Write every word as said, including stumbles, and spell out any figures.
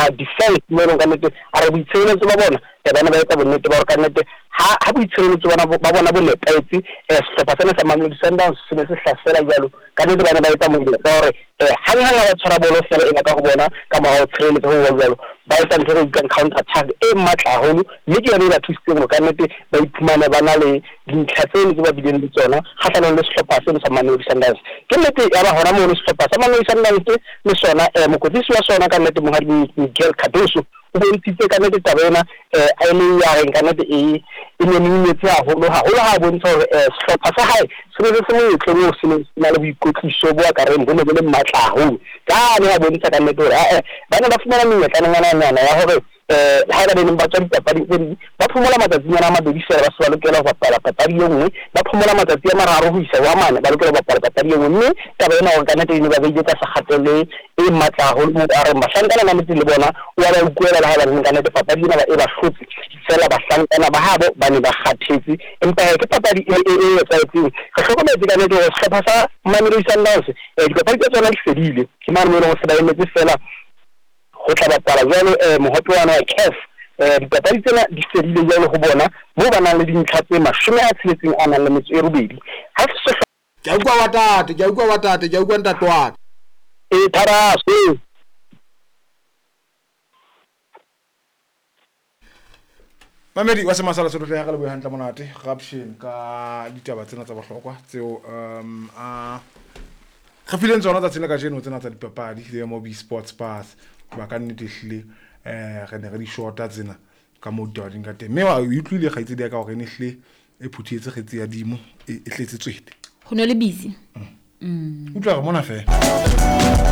ya defense mo no ka nete a re boitshireletso ba bona ya bana ba etsa bonnete ba ka nete ha ha boitshireletso bona ba bona bo lepetse eh sehlopha sena sa Mamelodi Sundowns se ne se hlasela jalo ka nete bana ba etsa mongwe ka hore eh ha ngala ba tshwara bolo fela e ka go bona ka mo ho tshireletso ho jalo ba etsa ntho e ka counter attack e matla haholo mme ke yona e ba thusitse mo ka nete ba iphumana ba na le dintlha tse ne ba bileng le tsona kgatlhanong le sehlopha se sa Mamelodi Sundowns ke nete ya ba hona mo le sehlopha sa Mamelodi Sundowns le sona eh mokotlisi wa sona ka nete Mohadi Miguel Cardoso o bontshitse ka nete tabena eh a ile ya re ka nete e e ne minetse haholo haholo ha bontsha hore eh sehlopha sa hae se ne se mo tlholo se ne na le boikotliso bo ka reng bo ne bo le matla haholo ka ne a bontsha ka nete hore eh bana ba fumana menyetla ngwana ngwana ya hore eh ha ba ne ba tswa dipapadi tse ba phomola matsatsi a mabedi fela ba se ba lokela ho bapala papadi e nngwe ba phomola matsatsi a mararo ho isa wa mane ba lokela ho bapala papadi e nngwe mme taba ena hore ka nete ne ba beile ka sa kgatelle e matla haholo mo a re mahlankana na metse le bona o ya ba ukwela la ha ba nka nete papadi ena ba e ba hlotse fela bahlankana ba habo ba ne ba kgathetse empa ke papadi e e etsaetseng re hlokometse ka nete hore sehlopha sa Mamelodi Sundowns eh dipapadi tsa tsona di fedile ke mane mo le se ba emetse fela go tla bapala jalo eh mohope wa na C A F eh dipapadi tsena di fedile jalo go bona mo ba nang le dintlha tse mashome a tsheletseng a nang le metso e robedi ha se ke a utlwa watate ke a utlwa watate ke a utlwa ntatwana e tharaso Mamedi wa semasala se tlotleng ga le bo hantla monate corruption ka ditaba tsena tsa bohlokwa tseo um a ga fileng tsona tsa tsena ka jeno tsena tsa dipapadi le mo B Sports Pass ba ka nnete hlile eh re ne re di shorta tsena ka mo ding ka teng me wa utlwile ga itse di ka gore ne hlile e phuthietse kgetsi ya dimo e tletse tswete go ne le busy mm utlwa re mona fe